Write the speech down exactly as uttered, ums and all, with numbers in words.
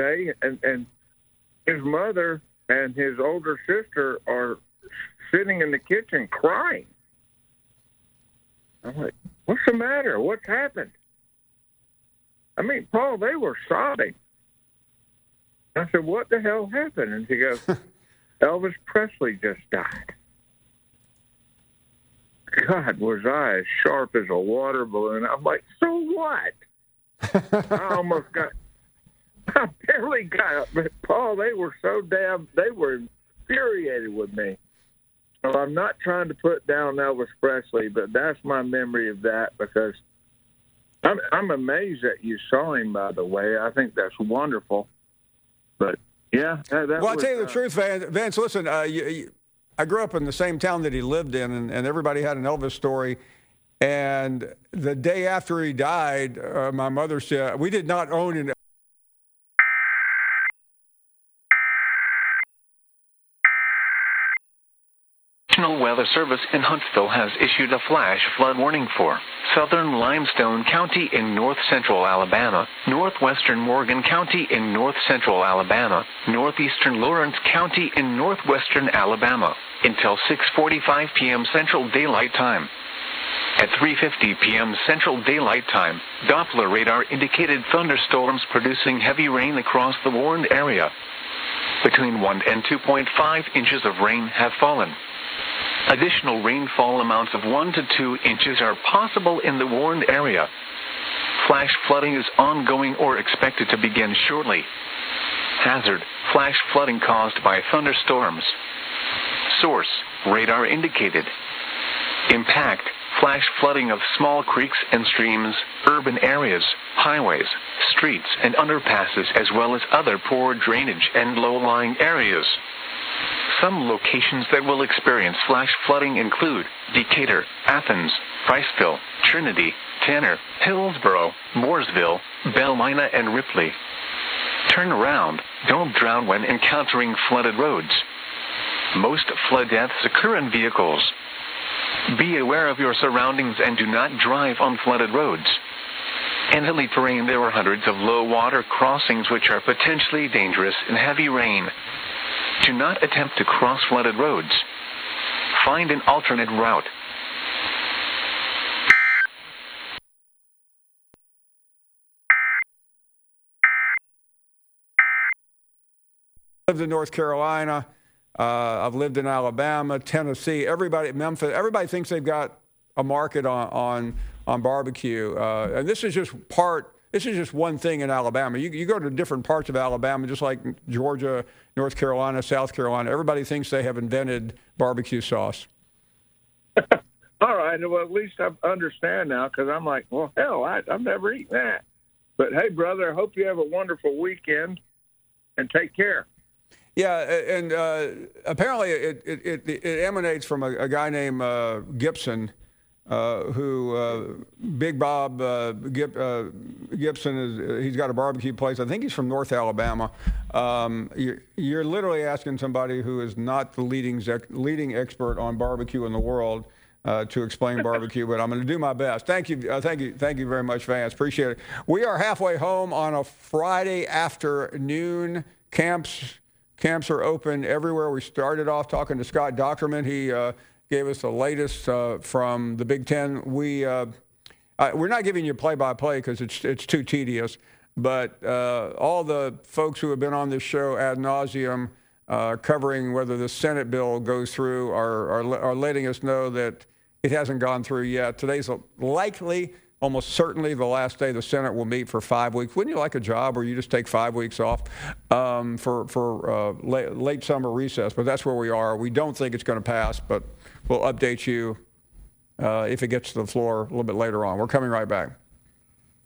day, and, and his mother and his older sister are sitting in the kitchen crying. I'm like, what's the matter? What's happened? I mean, Paul, they were sobbing. I said, what the hell happened? And she goes, Elvis Presley just died. God, was I as sharp as a water balloon. I'm like, so what? I almost got, I barely got up. But, Paul, they were so damn, they were infuriated with me. So I'm not trying to put down Elvis Presley, but that's my memory of that because I'm, I'm amazed that you saw him, by the way. I think that's wonderful. But, yeah. That, that well, I'll was, tell you the uh, truth, Vance. Vance listen, uh, you, you, I grew up in the same town that he lived in, and, and everybody had an Elvis story. And the day after he died, uh, my mother said, we did not own an National Weather Service in Huntsville has issued a flash flood warning for southern Limestone County in north-central Alabama, northwestern Morgan County in north-central Alabama, northeastern Lawrence County in northwestern Alabama, until six forty-five p.m. Central Daylight Time. At three fifty p.m. Central Daylight Time, Doppler radar indicated thunderstorms producing heavy rain across the warned area. Between one and two point five inches of rain have fallen. Additional rainfall amounts of one to two inches are possible in the warned area. Flash flooding is ongoing or expected to begin shortly. Hazard: flash flooding caused by thunderstorms. Source: radar indicated. Impact: flash flooding of small creeks and streams, urban areas, highways, streets, and underpasses, as well as other poor drainage and low-lying areas. Some locations that will experience flash flooding include Decatur, Athens, Priceville, Trinity, Tanner, Hillsboro, Mooresville, Bellmina, and Ripley. Turn around. Don't drown when encountering flooded roads. Most flood deaths occur in vehicles. Be aware of your surroundings and do not drive on flooded roads. In hilly terrain, there are hundreds of low-water crossings which are potentially dangerous in heavy rain. Do not attempt to cross flooded roads. Find an alternate route. I've lived in North Carolina. Uh, I've lived in Alabama, Tennessee. Everybody, Memphis. Everybody thinks they've got a market on on, on barbecue, uh, and this is just part. This is just one thing in Alabama. You, you go to different parts of Alabama, just like Georgia, North Carolina, South Carolina. Everybody thinks they have invented barbecue sauce. All right. Well, at least I understand now because I'm like, well, hell, I, I've never eaten that. But, hey, brother, I hope you have a wonderful weekend and take care. Yeah, and uh, apparently it, it, it, it emanates from a, a guy named uh, Gibson. Uh, who uh, Big Bob uh, Gib, uh, Gibson is? Uh, he's got a barbecue place. I think he's from North Alabama. Um, you're, you're literally asking somebody who is not the leading leading expert on barbecue in the world uh, to explain barbecue, but I'm going to do my best. Thank you, uh, thank you, thank you very much, Vance. Appreciate it. We are halfway home on a Friday afternoon. Camps camps are open everywhere. We started off talking to Scott Dockerman. He uh, gave us the latest uh, from the Big Ten. We, uh, uh, we're not giving you play-by-play because it's it's too tedious, but uh, all the folks who have been on this show ad nauseum uh, covering whether the Senate bill goes through are, are, are letting us know that it hasn't gone through yet. Today's likely, almost certainly, the last day the Senate will meet for five weeks. Wouldn't you like a job where you just take five weeks off um, for, for uh, late, late summer recess? But that's where we are. We don't think it's going to pass, but we'll update you uh, if it gets to the floor a little bit later on. We're coming right back.